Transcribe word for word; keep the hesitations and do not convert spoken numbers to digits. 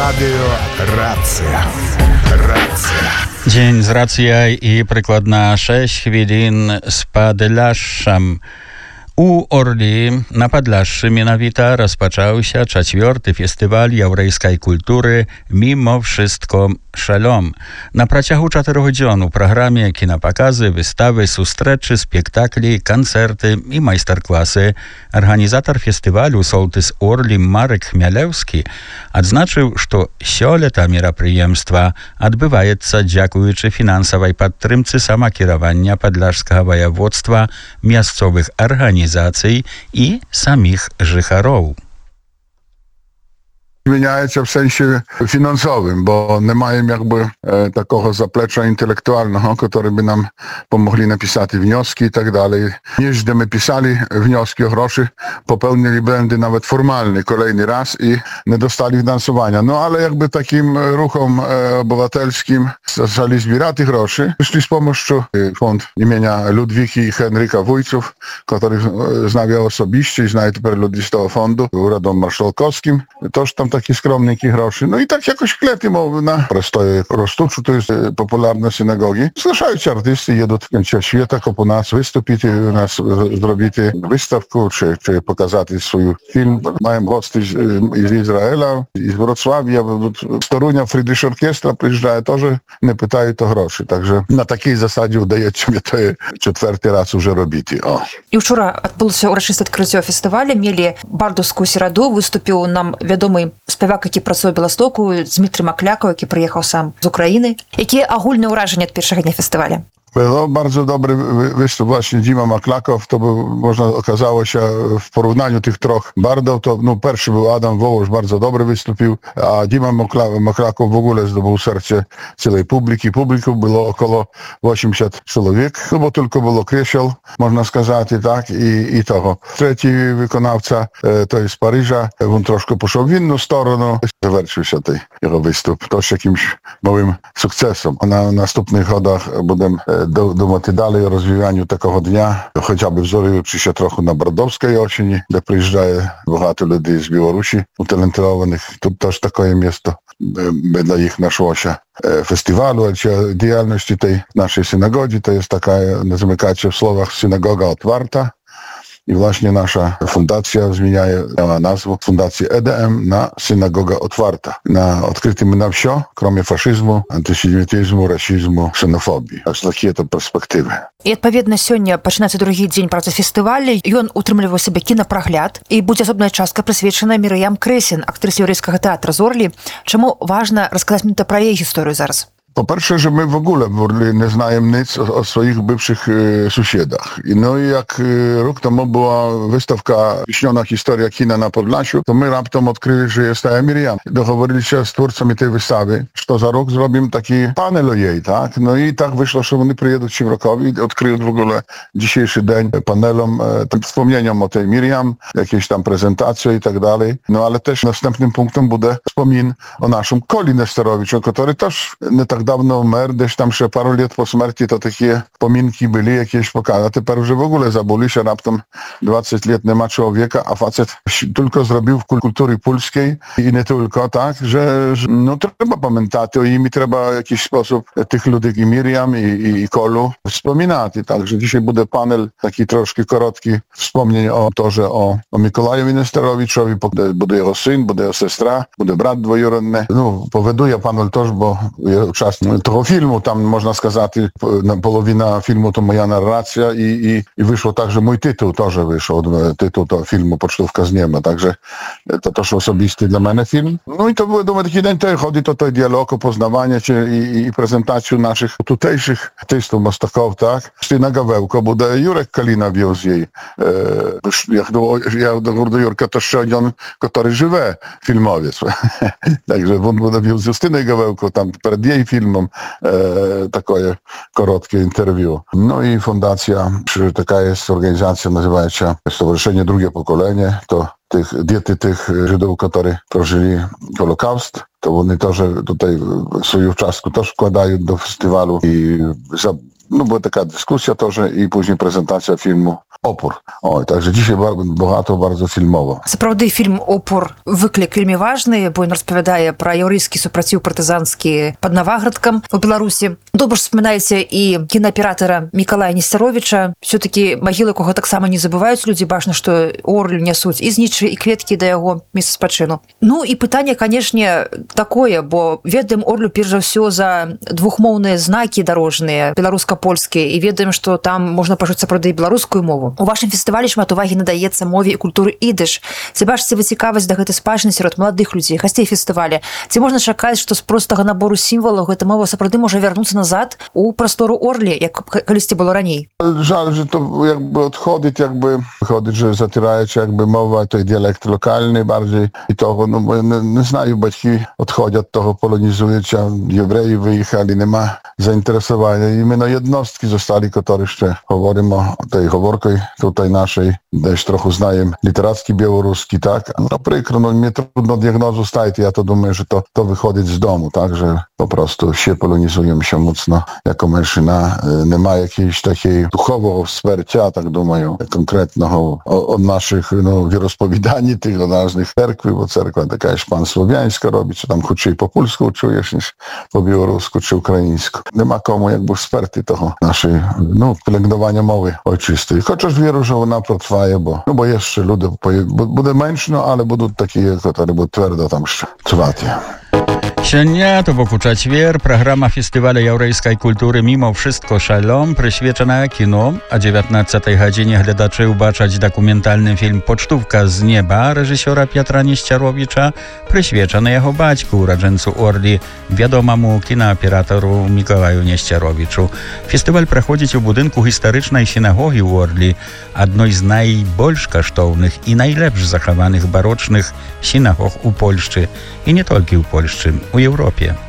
Радіо Рація. Рація. Дзень з рацыяй і прыкладна шэсць хвілін з Падляшшам. У Орлі на Падляшшы менавіта распачаўся чацвёрты фестываль яўрэйскай культуры «Мімо wszystko шалом». На працягу чатырох дзён у праграме кінапаказы, выставы, сустрэчы, спектаклі, канцэрты і майстар-класы. Арганізатар фестывалю солтыс Орлі Марек Хмялеўскі адзначыў, што сёлета мерапрыемства адбываецца дзякуючы фінансавай падтрымцы самакіравання падляшскага ваяводства, мясцовых арганізацый i samych życharów. Zmieniaється w sensie finansowym, bo nie mają jakby e, takiego zaplecza intelektualnego, który by nam pomogli napisać wnioski i tak dalej. Nież gdy my pisali wnioski o groszy, popełnili błędy nawet formalne kolejny raz i nie dostali finansowania. No ale jakby takim ruchom e, obywatelskim zaczęli zbierać groszy. Wyszli z pomocą e, fond imienia Ludwiki i Henryka Wójców, których e, znał ja osobiście i znaję teraz ludzi z tego fondu, uradom marszałkowskim. Toż tam takie skromniki groszy. No i tak jakoś klety na prostoje Rostuczu, to jest e, popularne synagogi. Zgłaszają się artysty, jedą w końcu świata, po nas wystąpić, u nas zrobić wystawkę, czy, czy pokazać swój film. Mają gosty z, z Izraela, z Wrocławia, z Torunia, Friedrich Orkiestra przyjeżdżają, to, że nie pytają to groszy. Także na takiej zasadzie udaje mi to czwarty raz już robić. O. І вчора відбулося урочисте відкриття фестивалю. Мелі бардовську середу виступив нам відомий співак, який працює в Білостоку, Дмитрий Макляков, який приїхав сам з України. Які агульне ураження від першого дня фестивалю? No, bardzo dobry występ właśnie Dima Maklakow, to by, można okazało się w porównaniu tych troch bardów, to no, pierwszy był Adam Wołosz, bardzo dobry wystąpił, a Dima Maklakow w ogóle zdobył serce całej publiki. Publików było około osiemdziesiąt człowiek, no bo tylko było krzeseł, można сказать, tak, i, i toho. Trzeci wykonawca e, to jest z Paryża, on troszkę poszedł w inną stronę, zaвершив się tej jego występ, to z jakimś małym sukcesem. Na następnych chodach będę думати далі o rozwijaniu takiego dnia, chociażby wzorujący się trochę na Brodowskiej Osieni, gdzie przyjeżdżają bogato ludzi z Białorusi, utalentowanych. Tu też takie miejsce dla nich naszło się festiwalu, a działalności tej naszej synagogi to jest taka, nazwijmy się w słowach, synagoga otwarta. I właśnie nasza fundacja zmienia nazwę Fundacji E D M na Synagoga Otwarta. Na odkrytym na wsio, kromie faszyzmu, antysemityzmu, rasizmu, ksenofobii. Aż takie to перспективи. І, відповідно, сьогодні починається другий день праці фестивалю. Ён утрымлівае у себе кінапрагляд, і будзе асобная частка прысвечана Мір'ям Кресін, актрысе яўрэйскага тэатра з Орлі. Чаму важна расказаць мне пра яе гісторыю зараз? Po pierwsze, że my w ogóle w Orly nie znajemy nic o, o swoich byłych e, sąsiadach. No i jak e, rok temu była wystawka Wiśniona Historia Kina na Podlasiu, to my raptem odkryli, że jest ta Miriam. Doговорili się z twórcami tej wystawy, że za rok zrobimy taki panel o jej, tak? No i tak wyszło, że oni przyjedą w Rokowi i odkryją w ogóle dzisiejszy dzień panelom, e, tym wspomnieniom o tej Miriam, jakieś tam prezentacje i tak dalej. No ale też następnym punktem będzie wspomin o naszym Koli Nesterowiczu, który też nie tak dawno umarł, gdzieś tam jeszcze paru lat po śmierci to takie pominki byli jakieś pokazane. A teraz już w ogóle zabuli się, raptem dwadzieścia lat nie ma człowieka, a facet tylko zrobił w kultury polskiej i nie tylko, tak, że, że no trzeba pamiętać o imi, trzeba w jakiś sposób tych ludzi i Miriam i, i, i Kolu wspominać. Także dzisiaj będzie panel taki troszkę krótki wspomnień o to, że o, o Mikołajowi Nesterowiczowi, będzie jego syn, będzie jego sestra, będzie brat dwojuronny. No, powoduje panel też, bo czas tego filmu, tam można сказать, połowina filmu to moja narracja i, i, i wyszło tak, że mój tytuł też wyszło, tytuł to filmu Pocztówka z nieba, także to też osobisty dla mnie film. No i to był думаю, taki dzień, chodzi to o dialog, o poznawanie się i, i prezentację naszych tutejszych artystów, mostaków, tak? Na Gawełko będzie Jurek Kalina wiózł jej. E, jak do, ja do, do Jurka to jeszcze on, który żywe filmowiec. Także on będzie wiózł Justyny Gawełko, tam przed jej filmem e, takie krótkie interwiu. No i fundacja, taka jest organizacja, nazywa się Stowarzyszenie Drugie Pokolenie, to tych, diety tych Żydów, którzy przeżyli Holokaust, to oni też tutaj swoją czaszkę też wkładają do festiwalu i za, no była taka dyskusja też i później prezentacja filmu Opór. Oj, także dzisiaj bogato bardzo filmowo. Сапраўды фільм «Опор» выклік вельмі важны, бо ён распавядае пра яўрэйскі супраціў партызанскі пад Наваградкам у Беларусі. Добра вспамінаеце і кінааператара Мікалая Несцяровіча. Все-таки магілы кого таксама не забываюць людзі, бачна, што Орлю нясуць і знічы, і кветкі да яго месца спачыну. Ну і пытанне, канешне, такое, бо ведаем Орлю перш за ўсё за двухмоўныя знакі дарожныя, беларуска-польскія, і ведаем, што там можна пачуць сапраўды і беларускую мову. У вашым фестывалі шмат увагі надаецца мове і культуры ідыш. Ці бачыце вы цікавасць да гэтай спадчыны сярод маладых людзей, гасцей фестываля? Ці можна чакаць, што з простага набору сімвалаў гэта мова сапраўды можа вярнуцца назад у прастору Орлі, як калісьці было раней? Żal, że to jakby odchodzić, jakby wychodzić, że zatirają jakby mowa, to jest dialekt lokalny bardziej i toho, no bo nie, nie znają батьки, odchodzą od toho, polonizują, Jewreji wyjechali, nie ma zainteresowania i my no jednostki zostali, które jeszcze mówimy o tej hovorkoj tutaj naszej, też trochę znajem literacki białoruski, tak? No przykro, no mnie trudno diagnozu stawić, ja to думаю, że to, to wychodzić z domu, tak? Że po prostu się polonizujemy się mocno jako mężczyzna, nie ma jakiejś takiej duchowego wsparcia, tak думаю, konkretnego od naszych no, wierospowiadań, tych od naszych cerkwi, bo cerkwa taka jest pan-słowiańska robi, czy tam chudziej po polsku czujesz niż po białorusku czy ukraińsku. Nie ma komu jakby wsparty toho naszej, no, pielęgnowania mowy ojczystej. Chociaż wierzę, że ona potrwaje, bo, no bo jeszcze ludy, będzie męczno, ale będą takie, które będą twardo tam trwać. Сёння, то бок у чацвер, праграма фестываля яўрэйскай культуры «Мімо wszystko шалом» прысвечана кіно. О дзевятнаццатай гадзіне гледачы ўбачаць дакументальны фільм «Почтówka z nieba» рэжысёра Пятра Несцяровіча, прысвечаны яго бацьку, ураджэнцу Орлі, вядомаму кінааператару Мікалаю Несцяровічу. Фестываль праходзіць у будынку гістарычнай сінагогі ў Орлі, адной з найбольш каштоўных і найлепш захаваных барочных сінагог у Польшчы, і не толькі ў Польшчы, у Европе.